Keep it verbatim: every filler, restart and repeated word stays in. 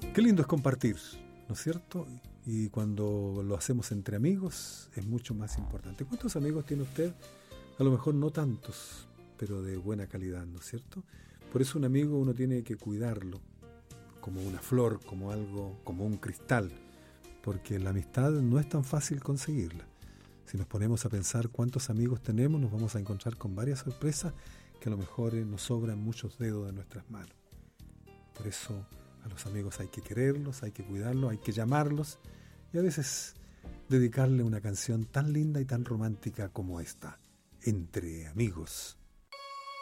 Qué lindo es compartir, ¿no es cierto? Y cuando lo hacemos entre amigos es mucho más importante. ¿Cuántos amigos tiene usted? A lo mejor no tantos, pero de buena calidad, ¿no es cierto? Por eso un amigo uno tiene que cuidarlo como una flor, como algo, como un cristal, porque la amistad no es tan fácil conseguirla. Si nos ponemos a pensar cuántos amigos tenemos, nos vamos a encontrar con varias sorpresas que a lo mejor eh, nos sobran muchos dedos de nuestras manos. Por eso a los amigos hay que quererlos, hay que cuidarlos, hay que llamarlos y a veces dedicarle una canción tan linda y tan romántica como esta, Entre Amigos.